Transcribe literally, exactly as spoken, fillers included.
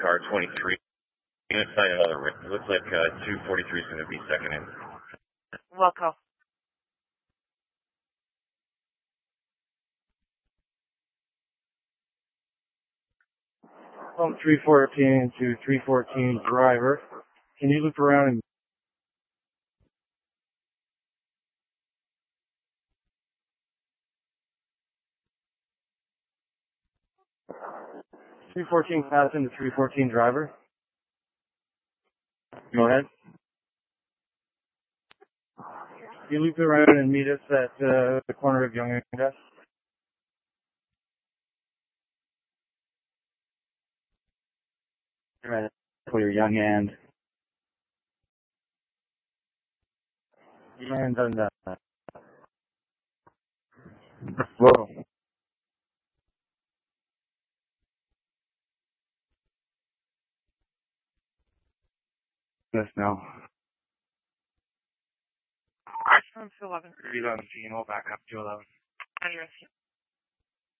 car twenty-three. It looks like uh, two forty-three is going to be second in. Welcome. Pump three fourteen to three fourteen driver. Can you loop around and three fourteen pass into three fourteen driver? Go ahead. Can you loop around and meet us at uh, the corner of Young and Gus? Right. Clear Young and. And done that. Whoa. Yes, no. From two eleven. eleven, Gene, we'll back up to eleven. On your